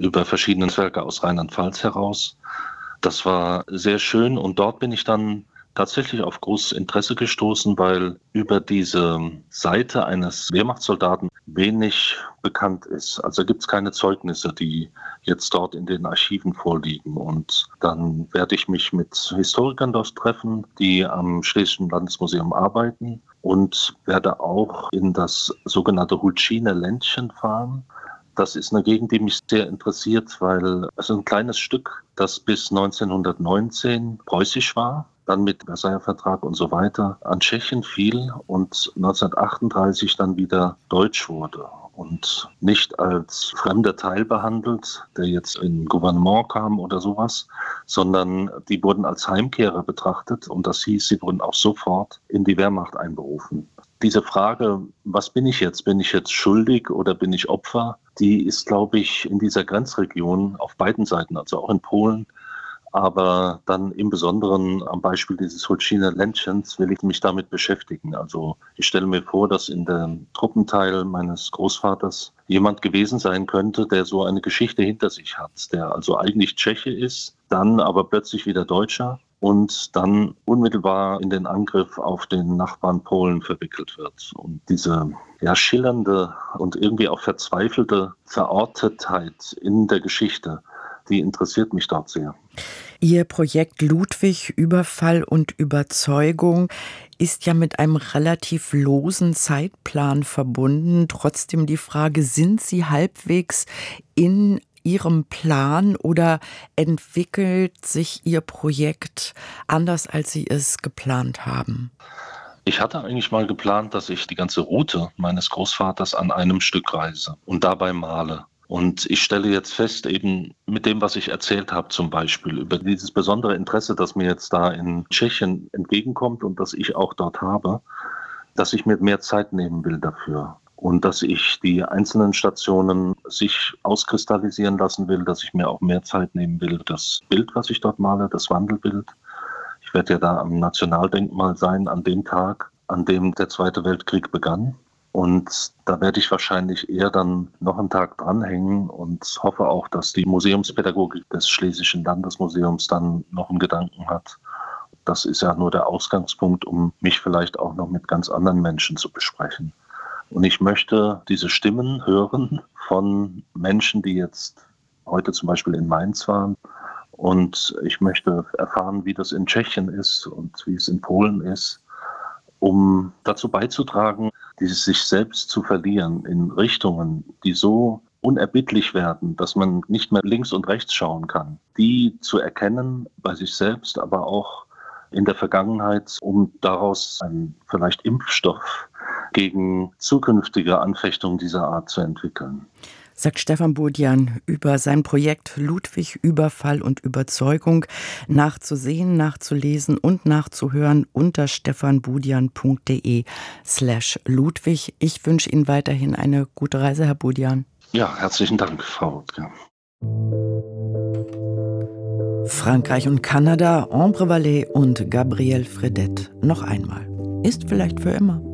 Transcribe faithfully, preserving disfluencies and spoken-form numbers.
über verschiedene Werke aus Rheinland-Pfalz heraus. Das war sehr schön und dort bin ich dann tatsächlich auf großes Interesse gestoßen, weil über diese Seite eines Wehrmachtssoldaten wenig bekannt ist. Also gibt es keine Zeugnisse, die jetzt dort in den Archiven vorliegen. Und dann werde ich mich mit Historikern dort treffen, die am Schlesischen Landesmuseum arbeiten, und werde auch in das sogenannte Hulciner Ländchen fahren. Das ist eine Gegend, die mich sehr interessiert, weil es ein kleines Stück, das bis neunzehnhundertneunzehn preußisch war, dann mit Versailler Vertrag und so weiter an Tschechien fiel und neunzehnhundertachtunddreißig dann wieder deutsch wurde und nicht als fremder Teil behandelt, der jetzt in ein Gouvernement kam oder sowas, sondern die wurden als Heimkehrer betrachtet und das hieß, sie wurden auch sofort in die Wehrmacht einberufen. Diese Frage, was bin ich jetzt? Bin ich jetzt schuldig oder bin ich Opfer? Die ist, glaube ich, in dieser Grenzregion auf beiden Seiten, also auch in Polen, aber dann im Besonderen am Beispiel dieses Hulciner Ländchens will ich mich damit beschäftigen. Also ich stelle mir vor, dass in dem Truppenteil meines Großvaters jemand gewesen sein könnte, der so eine Geschichte hinter sich hat, der also eigentlich Tscheche ist, dann aber plötzlich wieder Deutscher und dann unmittelbar in den Angriff auf den Nachbarn Polen verwickelt wird. Und diese ja, schillernde und irgendwie auch verzweifelte Verortetheit in der Geschichte, die interessiert mich dort sehr. Ihr Projekt Ludwig, Überfall und Überzeugung ist ja mit einem relativ losen Zeitplan verbunden. Trotzdem die Frage, sind Sie halbwegs in Ihrem Plan oder entwickelt sich Ihr Projekt anders, als Sie es geplant haben? Ich hatte eigentlich mal geplant, dass ich die ganze Route meines Großvaters an einem Stück reise und dabei male. Und ich stelle jetzt fest, eben mit dem, was ich erzählt habe, zum Beispiel über dieses besondere Interesse, das mir jetzt da in Tschechien entgegenkommt und das ich auch dort habe, dass ich mir mehr Zeit nehmen will dafür. Und dass ich die einzelnen Stationen sich auskristallisieren lassen will, dass ich mir auch mehr Zeit nehmen will. Das Bild, was ich dort male, das Wandelbild. Ich werde ja da am Nationaldenkmal sein, an dem Tag, an dem der Zweite Weltkrieg begann. Und da werde ich wahrscheinlich eher dann noch einen Tag dranhängen und hoffe auch, dass die Museumspädagogik des Schlesischen Landesmuseums dann noch einen Gedanken hat. Das ist ja nur der Ausgangspunkt, um mich vielleicht auch noch mit ganz anderen Menschen zu besprechen. Und ich möchte diese Stimmen hören von Menschen, die jetzt heute zum Beispiel in Mainz waren. Und ich möchte erfahren, wie das in Tschechien ist und wie es in Polen ist, um dazu beizutragen, dieses sich selbst zu verlieren in Richtungen, die so unerbittlich werden, dass man nicht mehr links und rechts schauen kann, die zu erkennen bei sich selbst, aber auch in der Vergangenheit, um daraus einen vielleicht Impfstoff gegen zukünftige Anfechtungen dieser Art zu entwickeln. Sagt Stefan Bodian über sein Projekt Ludwig, Überfall und Überzeugung, nachzusehen, nachzulesen und nachzuhören unter stefanbodian.de slash Ludwig. Ich wünsche Ihnen weiterhin eine gute Reise, Herr Bodian. Ja, herzlichen Dank, Frau Rotke. Frankreich und Kanada, Ambre Vallée und Gabrielle Fredette. Noch einmal. Ist vielleicht für immer.